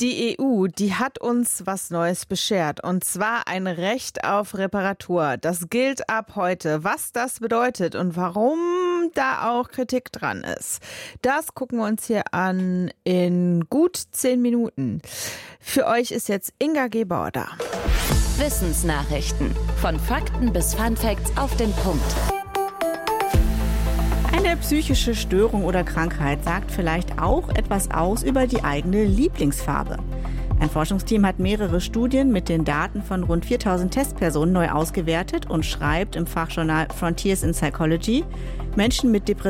Die EU, die hat uns was Neues beschert, und zwar ein Recht auf Reparatur. Das gilt ab heute. Was das bedeutet und warum da auch Kritik dran ist, das gucken wir uns hier an in gut 10 Minuten. Für euch ist jetzt Inga Gebauer da. Wissensnachrichten. Von Fakten bis Funfacts auf den Punkt. Eine psychische Störung oder Krankheit sagt vielleicht auch etwas aus über die eigene Lieblingsfarbe. Ein Forschungsteam hat mehrere Studien mit den Daten von rund 4000 Testpersonen neu ausgewertet und schreibt im Fachjournal Frontiers in Psychology, Menschen mit Depressionen